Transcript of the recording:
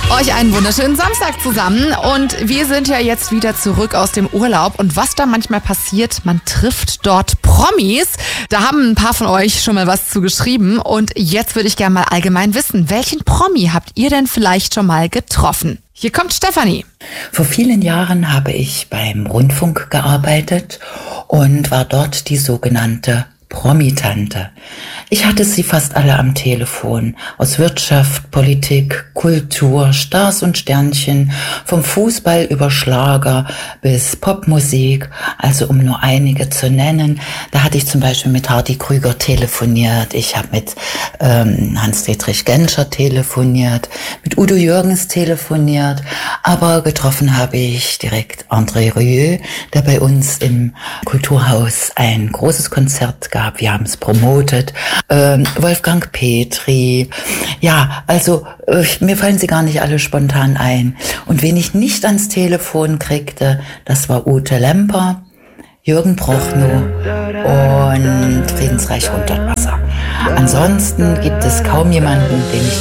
Euch einen wunderschönen Samstag zusammen und wir sind ja jetzt wieder zurück aus dem Urlaub und was da manchmal passiert, man trifft dort Promis. Da haben ein paar von euch schon mal was zu geschrieben und jetzt würde ich gerne mal allgemein wissen, welchen Promi habt ihr denn vielleicht schon mal getroffen? Hier kommt Stefanie. Vor vielen Jahren habe ich beim Rundfunk gearbeitet und war dort die sogenannte Promitante. Ich hatte sie fast alle am Telefon. Aus Wirtschaft, Politik, Kultur, Stars und Sternchen, vom Fußball über Schlager bis Popmusik, also um nur einige zu nennen. Da hatte ich zum Beispiel mit Hardy Krüger telefoniert, ich habe mit Hans-Dietrich Genscher telefoniert, mit Udo Jürgens telefoniert, aber getroffen habe ich direkt André Rieu, der bei uns im Kulturhaus ein großes Konzert gab. Wir haben es promotet. Wolfgang Petri. Ja, also mir fallen sie gar nicht alle spontan ein. Und wen ich nicht ans Telefon kriegte, das war Ute Lemper, Jürgen Prochnow und Friedensreich Unterwasser. Ansonsten gibt es kaum jemanden, den ich